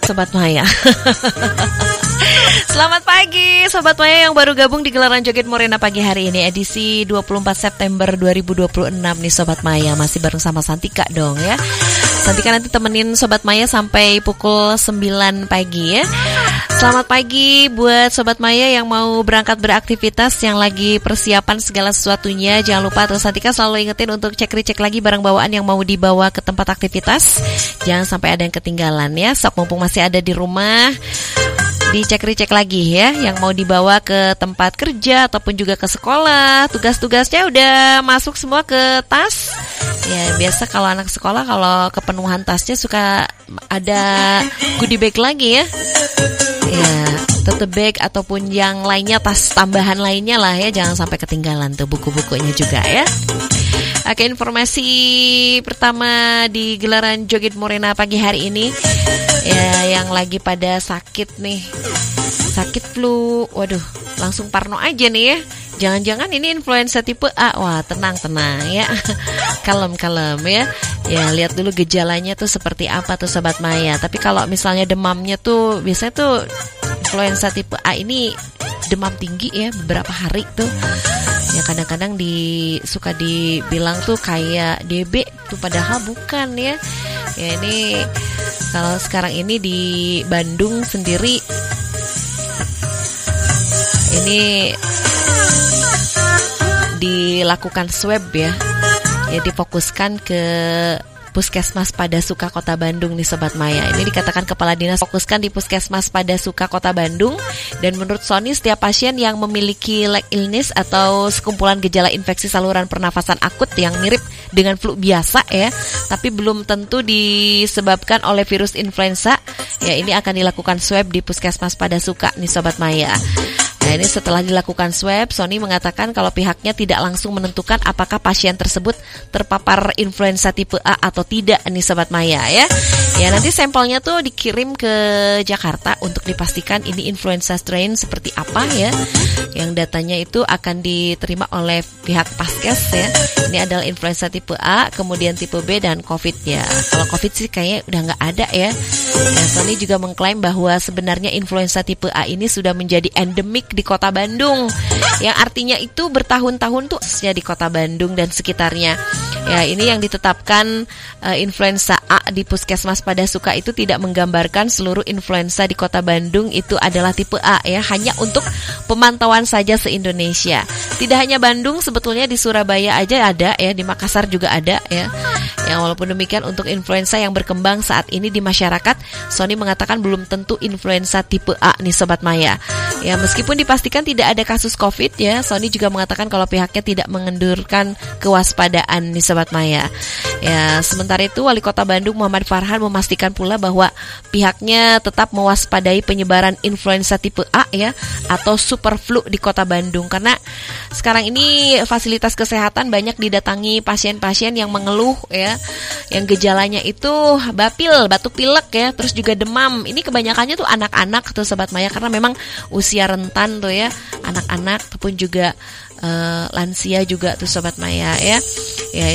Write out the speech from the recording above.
Sobat Maya. Selamat pagi Sobat Maya yang baru gabung di gelaran Joget Morena pagi hari ini, edisi 24 September 2026 nih Sobat Maya. Masih bareng sama Santika dong ya. Santika nanti temenin Sobat Maya sampai pukul 9 pagi ya. Selamat pagi buat Sobat Maya yang mau berangkat beraktivitas, yang lagi persiapan segala sesuatunya. Jangan lupa tuh Santika selalu ingetin untuk cek-recek lagi barang bawaan yang mau dibawa ke tempat aktivitas. Jangan sampai ada yang ketinggalan ya. Sok mumpung masih ada di rumah, dicek-recek lagi ya yang mau dibawa ke tempat kerja ataupun juga ke sekolah. Tugas-tugasnya udah masuk semua ke tas. Ya biasa kalau anak sekolah kalau kepenuhan tasnya suka ada goodie bag lagi ya. Ya, tote bag ataupun yang lainnya, tas tambahan lainnya lah ya. Jangan sampai ketinggalan tuh buku-bukunya juga ya. Oke, informasi pertama di gelaran Joget Morena pagi hari ini ya, yang lagi pada sakit nih, sakit flu, waduh langsung parno aja nih ya. Jangan-jangan ini influenza tipe A. Wah, tenang-tenang ya. Kalem-kalem ya. Ya, lihat dulu gejalanya tuh seperti apa tuh Sobat Maya. Tapi kalau misalnya demamnya tuh, biasanya tuh influenza tipe A ini demam tinggi ya beberapa hari tuh. Ya kadang-kadang suka dibilang tuh kayak DB tuh, padahal bukan ya. Ya ini kalau sekarang ini di Bandung sendiri ini dilakukan swab ya. Ya difokuskan ke Puskesmas Padasuka Kota Bandung nih Sobat Maya. Ini dikatakan Kepala Dinas fokuskan di Puskesmas Padasuka Kota Bandung. Dan menurut Sony, setiap pasien yang memiliki leg illness atau sekumpulan gejala infeksi saluran pernafasan akut yang mirip dengan flu biasa ya, tapi belum tentu disebabkan oleh virus influenza, ya ini akan dilakukan swab di Puskesmas Padasuka nih Sobat Maya. Nah ini setelah dilakukan swab, Sony mengatakan kalau pihaknya tidak langsung menentukan apakah pasien tersebut terpapar influenza tipe A atau tidak nih Sobat Maya ya. Ya nanti sampelnya tuh dikirim ke Jakarta untuk dipastikan ini influenza strain seperti apa ya. Yang datanya itu akan diterima oleh pihak Paskes ya. Ini adalah influenza tipe A, kemudian tipe B dan COVID ya. Kalau COVID sih kayaknya udah nggak ada ya. Dan Sony juga mengklaim bahwa sebenarnya influenza tipe A ini sudah menjadi endemik di Kota Bandung, yang artinya itu bertahun-tahun tuh di Kota Bandung dan sekitarnya. Ya ini yang ditetapkan influenza A di Puskesmas Padasuka itu tidak menggambarkan seluruh influenza di Kota Bandung itu adalah tipe A ya, hanya untuk pemantauan saja se-Indonesia. Tidak hanya Bandung, sebetulnya di Surabaya aja ada ya, di Makassar juga ada ya. Ya walaupun demikian untuk influenza yang berkembang saat ini di masyarakat, Sony mengatakan belum tentu influenza tipe A nih Sobat Maya. Ya meskipun dipastikan tidak ada kasus COVID ya, Sony juga mengatakan kalau pihaknya tidak mengendurkan kewaspadaan nih Sobat Maya. Ya sementara itu Wali Kota Bandung Muhammad Farhan memastikan pula bahwa pihaknya tetap mewaspadai penyebaran influenza tipe A ya, atau super flu di Kota Bandung, karena sekarang ini fasilitas kesehatan banyak didatangi pasien-pasien yang mengeluh ya, yang gejalanya itu batuk pilek ya, terus juga demam. Ini kebanyakannya tuh anak-anak tuh Sobat Maya, karena memang usia rentan tuh ya, anak-anak ataupun juga lansia juga tuh Sobat Maya ya. Ya